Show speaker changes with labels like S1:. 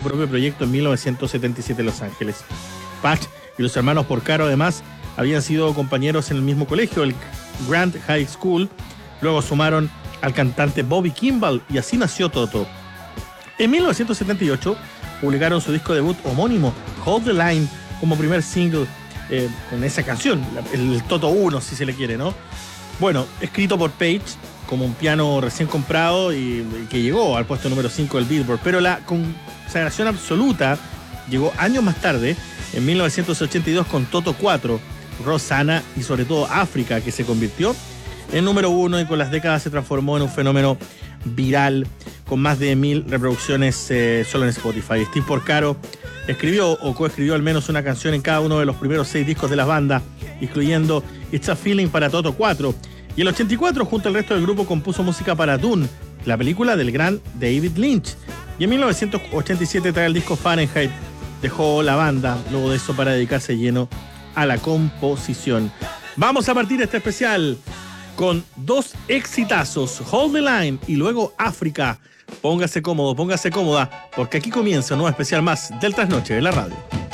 S1: propio proyecto en 1977 en Los Ángeles. Patch y los hermanos Porcaro, además, habían sido compañeros en el mismo colegio, el Grant High School. Luego sumaron al cantante Bobby Kimball y así nació Toto. En 1978 publicaron su disco debut homónimo, Hold the Line, como primer single con esa canción, el Toto 1, si se le quiere, ¿no? Bueno, escrito por Page como un piano recién comprado y que llegó al puesto número 5 del Billboard, pero la consagración absoluta llegó años más tarde, en 1982, con Toto 4, Rosanna y sobre todo África, que se convirtió en número 1 y con las décadas se transformó en un fenómeno viral con más de 1000 reproducciones solo en Spotify. Steve Porcaro escribió o coescribió al menos una canción en cada uno de los primeros 6 discos de la banda, incluyendo It's a Feeling para Toto 4. Y el 84, junto al resto del grupo, compuso música para Dune, la película del gran David Lynch. Y en 1987 trae el disco Fahrenheit. Dejó la banda luego de eso para dedicarse lleno a la composición. Vamos a partir este especial con 2 exitazos, Hold the Line y luego África. Póngase cómodo, póngase cómoda, porque aquí comienza un nuevo especial más del Trasnoche de la radio.